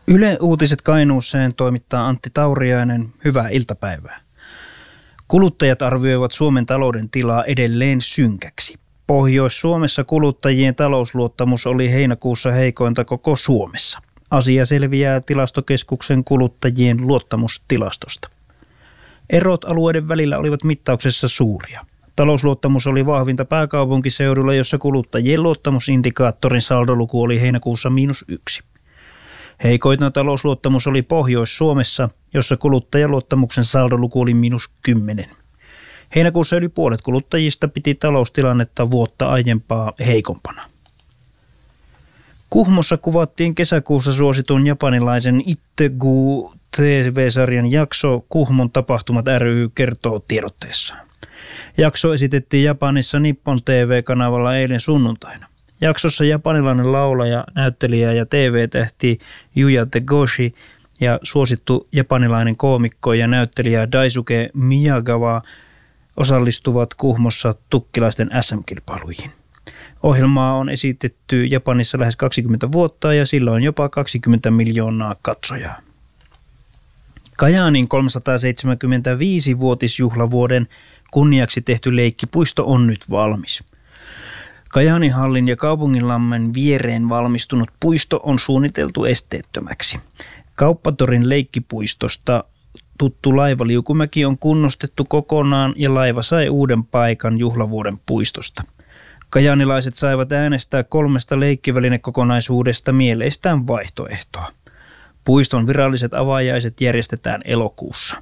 Yle Uutiset Kainuuseen toimittaa Antti Tauriainen. Hyvää iltapäivää. Kuluttajat arvioivat Suomen talouden tilaa edelleen synkäksi. Pohjois-Suomessa kuluttajien talousluottamus oli heinäkuussa heikointa koko Suomessa. Asia selviää Tilastokeskuksen kuluttajien luottamustilastosta. Erot alueiden välillä olivat mittauksessa suuria. Talousluottamus oli vahvinta pääkaupunkiseudulla, jossa kuluttajien luottamusindikaattorin saldoluku oli heinäkuussa -1. Heikointa talousluottamus oli Pohjois-Suomessa, jossa kuluttajaluottamuksen saldoluku oli -10. Heinäkuussa yli puolet kuluttajista piti taloustilannetta vuotta aiempaa heikompana. Kuhmossa kuvattiin kesäkuussa suositun japanilaisen Ittegu TV-sarjan jakso Kuhmon tapahtumat ry kertoo tiedotteessaan. Jakso esitettiin Japanissa Nippon TV-kanavalla eilen sunnuntaina. Jaksossa japanilainen laulaja, näyttelijä ja TV-tähti Yuya Tegoshi ja suosittu japanilainen koomikko ja näyttelijä Daisuke Miyagawa osallistuvat Kuhmossa tukkilaisten SM-kilpailuihin. Ohjelmaa on esitetty Japanissa lähes 20 vuotta ja sillä on jopa 20 miljoonaa katsojaa. Kajaanin 375-vuotisjuhlavuoden kunniaksi tehty leikkipuisto on nyt valmis. Kajaanin hallin ja Kaupunginlammen viereen valmistunut puisto on suunniteltu esteettömäksi. Kauppatorin leikkipuistosta tuttu laivaliukumäki on kunnostettu kokonaan ja laiva sai uuden paikan juhlavuoden puistosta. Kajaanilaiset saivat äänestää 3 leikkivälinekokonaisuudesta mieleistään vaihtoehtoa. Puiston viralliset avajaiset järjestetään elokuussa.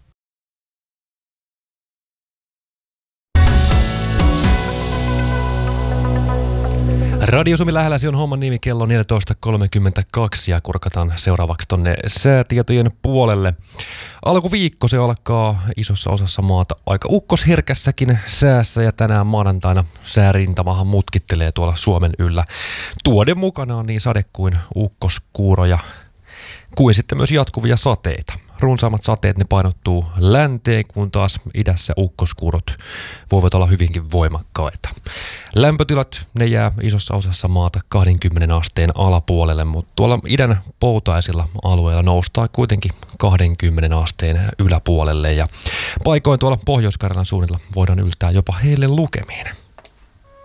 Radio Suomi lähelläsi on homman nimi, kello 14.32 ja kurkataan seuraavaksi tonne säätietojen puolelle. Alkuviikko se alkaa isossa osassa maata aika ukkosherkässäkin säässä ja tänään maanantaina säärintamahan mutkittelee tuolla Suomen yllä. Tuoden mukanaan niin sade kuin ukkoskuuroja kuin sitten myös jatkuvia sateita. Runsaammat sateet ne painottuu länteen, kun taas idässä ukkoskuurot voivat olla hyvinkin voimakkaita. Lämpötilat ne jää isossa osassa maata 20 asteen alapuolelle, mutta tuolla idän poutaisilla alueilla noustaan kuitenkin 20 asteen yläpuolelle ja paikoin tuolla Pohjois-Karjalan suunnilla voidaan yltää jopa heille lukemiin.